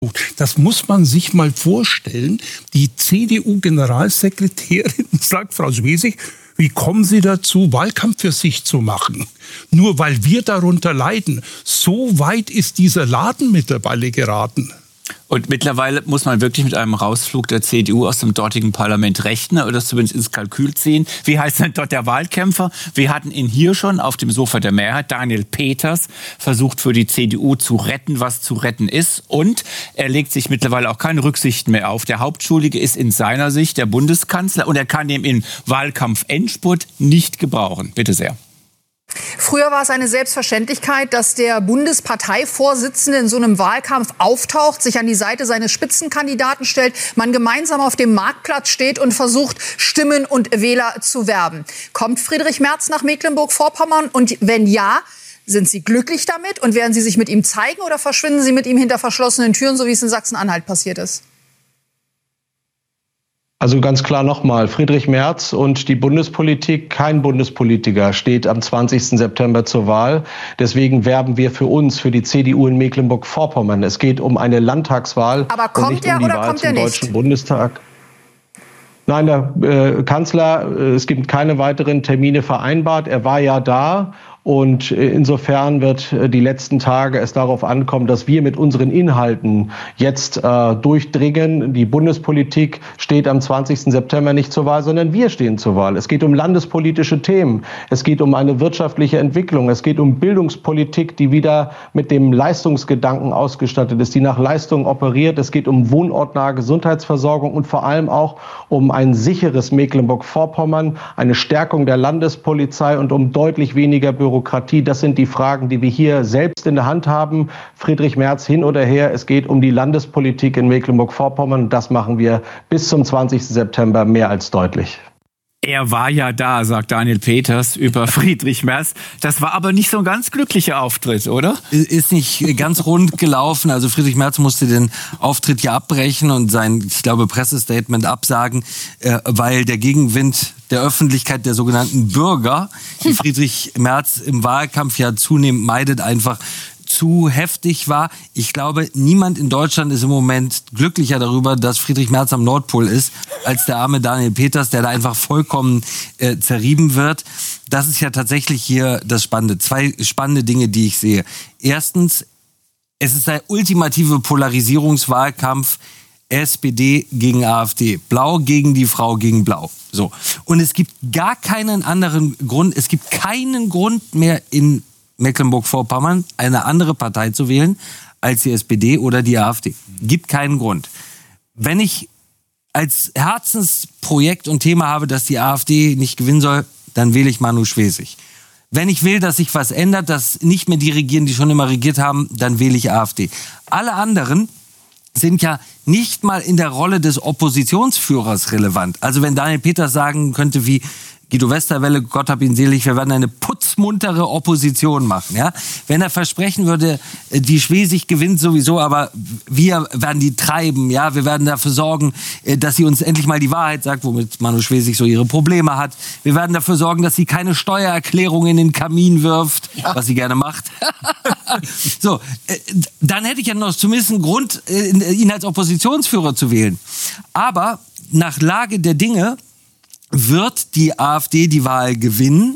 Das muss man sich mal vorstellen. Die CDU-Generalsekretärin sagt, Frau Schwesig, wie kommen Sie dazu, Wahlkampf für sich zu machen? Nur weil wir darunter leiden. So weit ist dieser Laden mittlerweile geraten. Und mittlerweile muss man wirklich mit einem Rausflug der CDU aus dem dortigen Parlament rechnen oder das zumindest ins Kalkül ziehen. Wie heißt denn dort der Wahlkämpfer? Wir hatten ihn hier schon auf dem Sofa der Mehrheit. Daniel Peters versucht für die CDU zu retten, was zu retten ist. Und er legt sich mittlerweile auch keine Rücksichten mehr auf. Der Hauptschuldige ist in seiner Sicht der Bundeskanzler und er kann ihn im Wahlkampf-Endspurt nicht gebrauchen. Bitte sehr. Früher war es eine Selbstverständlichkeit, dass der Bundesparteivorsitzende in so einem Wahlkampf auftaucht, sich an die Seite seines Spitzenkandidaten stellt, man gemeinsam auf dem Marktplatz steht und versucht, Stimmen und Wähler zu werben. Kommt Friedrich Merz nach Mecklenburg-Vorpommern? Und wenn ja, sind Sie glücklich damit? Und werden Sie sich mit ihm zeigen oder verschwinden Sie mit ihm hinter verschlossenen Türen, so wie es in Sachsen-Anhalt passiert ist? Also ganz klar nochmal, Friedrich Merz und die Bundespolitik, kein Bundespolitiker steht am 20. September zur Wahl. Deswegen werben wir für uns, für die CDU in Mecklenburg-Vorpommern. Es geht um eine Landtagswahl. Aber kommt und nicht er um die oder Wahl kommt er zum nicht? Deutschen Bundestag. Nein, der Kanzler, es gibt keine weiteren Termine vereinbart. Er war ja da. Und insofern wird die letzten Tage es darauf ankommen, dass wir mit unseren Inhalten jetzt durchdringen. Die Bundespolitik steht am 20. September nicht zur Wahl, sondern wir stehen zur Wahl. Es geht um landespolitische Themen. Es geht um eine wirtschaftliche Entwicklung. Es geht um Bildungspolitik, die wieder mit dem Leistungsgedanken ausgestattet ist, die nach Leistung operiert. Es geht um wohnortnahe Gesundheitsversorgung und vor allem auch um ein sicheres Mecklenburg-Vorpommern, eine Stärkung der Landespolizei und um deutlich weniger Bürokratie. Das sind die Fragen, die wir hier selbst in der Hand haben. Friedrich Merz hin oder her. Es geht um die Landespolitik in Mecklenburg-Vorpommern. Das machen wir bis zum 20. September mehr als deutlich. Er war ja da, sagt Daniel Peters über Friedrich Merz. Das war aber nicht so ein ganz glücklicher Auftritt, oder? Ist nicht ganz rund gelaufen. Also Friedrich Merz musste den Auftritt ja abbrechen und sein, ich glaube, Pressestatement absagen, weil der Gegenwind der Öffentlichkeit, der sogenannten Bürger, die Friedrich Merz im Wahlkampf ja zunehmend meidet, einfach zu heftig war. Ich glaube, niemand in Deutschland ist im Moment glücklicher darüber, dass Friedrich Merz am Nordpol ist, als der arme Daniel Peters, der da einfach vollkommen zerrieben wird. Das ist ja tatsächlich hier das Spannende. Zwei spannende Dinge, die ich sehe. Erstens, es ist der ultimative Polarisierungswahlkampf SPD gegen AfD. Blau gegen die Frau gegen Blau. So. Und es gibt gar keinen anderen Grund, es gibt keinen Grund mehr in Mecklenburg-Vorpommern eine andere Partei zu wählen als die SPD oder die AfD. Gibt keinen Grund. Wenn ich als Herzensprojekt und Thema habe, dass die AfD nicht gewinnen soll, dann wähle ich Manu Schwesig. Wenn ich will, dass sich was ändert, dass nicht mehr die regieren, die schon immer regiert haben, dann wähle ich AfD. Alle anderen sind ja nicht mal in der Rolle des Oppositionsführers relevant. Also wenn Daniel Peters sagen könnte wie Guido Westerwelle, Gott hab ihn selig, wir werden eine putzmuntere Opposition machen. Ja? Wenn er versprechen würde, die Schwesig gewinnt sowieso, aber wir werden die treiben, ja, wir werden dafür sorgen, dass sie uns endlich mal die Wahrheit sagt, womit Manu Schwesig so ihre Probleme hat. Wir werden dafür sorgen, dass sie keine Steuererklärung in den Kamin wirft, was sie gerne macht. So, dann hätte ich ja noch zumindest einen Grund, ihn als Oppositionsführer zu wählen. Aber nach Lage der Dinge wird die AfD die Wahl gewinnen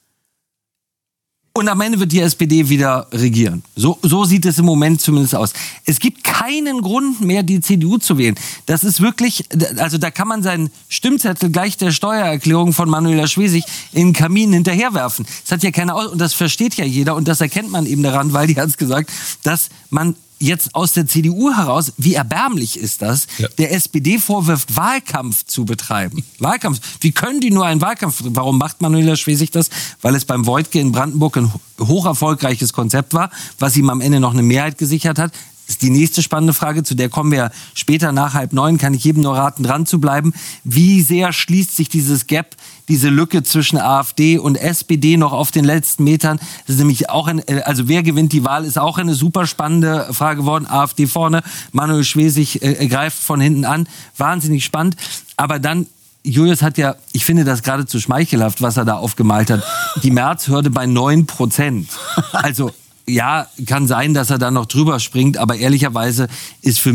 und am Ende wird die SPD wieder regieren. So sieht es im Moment zumindest aus. Es gibt keinen Grund mehr, die CDU zu wählen. Das ist wirklich, also da kann man seinen Stimmzettel gleich der Steuererklärung von Manuela Schwesig in den Kamin hinterherwerfen. Das hat ja keiner, und das versteht ja jeder und das erkennt man eben daran, weil die hat es gesagt, dass man jetzt aus der CDU heraus, wie erbärmlich ist das, der SPD vorwirft, Wahlkampf zu betreiben. Wahlkampf. Wie können die nur einen Wahlkampf? Warum macht Manuela Schwesig das? Weil es beim Voigtke in Brandenburg ein hoch erfolgreiches Konzept war, was ihm am Ende noch eine Mehrheit gesichert hat. Das ist die nächste spannende Frage, zu der kommen wir später nach 8:30, kann ich jedem nur raten, dran zu bleiben. Wie sehr schließt sich dieses Gap, diese Lücke zwischen AfD und SPD noch auf den letzten Metern? Das ist nämlich auch also wer gewinnt die Wahl, ist auch eine super spannende Frage geworden. AfD vorne, Manuel Schwesig greift von hinten an. Wahnsinnig spannend. Aber dann, Julius hat ja, ich finde das geradezu schmeichelhaft, was er da aufgemalt hat. Die Märzhürde bei 9%. Also ja, kann sein, dass er da noch drüber springt, aber ehrlicherweise ist für